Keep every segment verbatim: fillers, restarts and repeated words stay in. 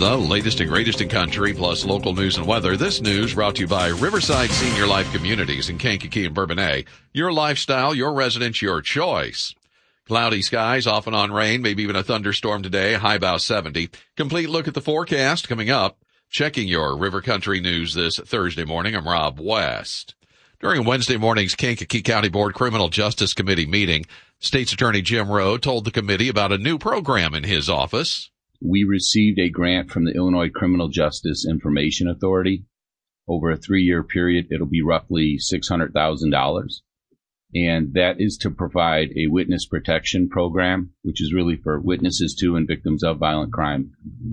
the latest and greatest in country, plus local news and weather. This news brought to you by Riverside Senior Life Communities in Kankakee and Bourbonnais. Your lifestyle, your residence, your choice. Cloudy skies, off and on rain, maybe even a thunderstorm today, high about seventy. Complete look at the forecast coming up. Checking your River Country news this Thursday morning, I'm Rob West. During Wednesday morning's Kankakee County Board Criminal Justice Committee meeting, State's Attorney Jim Rowe told the committee about a new program in his office. We received a grant from the Illinois Criminal Justice Information Authority. Over a three-year period, it'll be roughly six hundred thousand dollars. And that is to provide a witness protection program, which is really for witnesses to and victims of violent crime,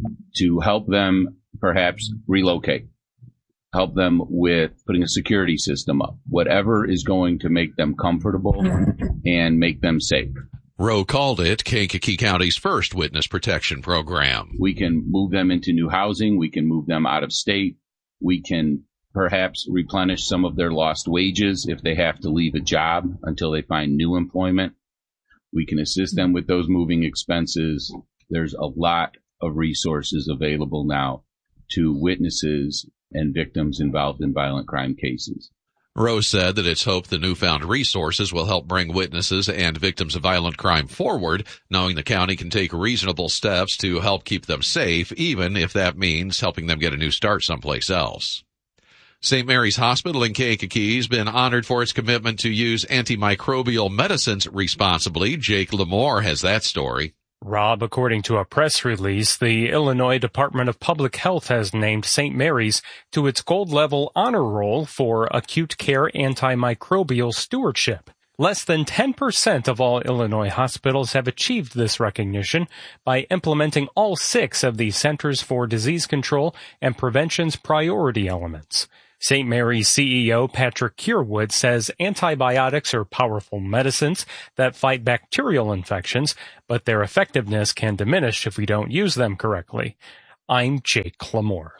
to help them perhaps relocate, help them with putting a security system up, whatever is going to make them comfortable and make them safe. Rowe called it Kankakee County's first witness protection program. We can move them into new housing. We can move them out of state. We can perhaps replenish some of their lost wages if they have to leave a job until they find new employment. We can assist them with those moving expenses. There's a lot of resources available now to witnesses and victims involved in violent crime cases. Rowe said that it's hoped the newfound resources will help bring witnesses and victims of violent crime forward, knowing the county can take reasonable steps to help keep them safe, even if that means helping them get a new start someplace else. Saint Mary's Hospital in Kankakee has been honored for its commitment to use antimicrobial medicines responsibly. Jake Lamore has that story. Rob, according to a press release, the Illinois Department of Public Health has named Saint Mary's to its gold-level honor roll for acute care antimicrobial stewardship. Less than ten percent of all Illinois hospitals have achieved this recognition by implementing all six of the Centers for Disease Control and Prevention's priority elements. Saint Mary's C E O Patrick Kierwood says antibiotics are powerful medicines that fight bacterial infections, but their effectiveness can diminish if we don't use them correctly. I'm Jake Lamore.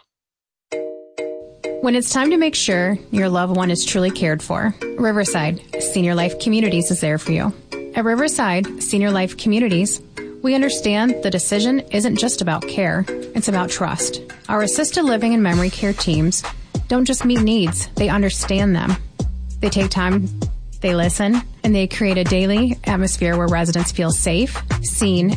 When it's time to make sure your loved one is truly cared for, Riverside Senior Life Communities is there for you. At Riverside Senior Life Communities, we understand the decision isn't just about care, it's about trust. Our assisted living and memory care teams don't just meet needs, they understand them. They take time, they listen, and they create a daily atmosphere where residents feel safe, seen,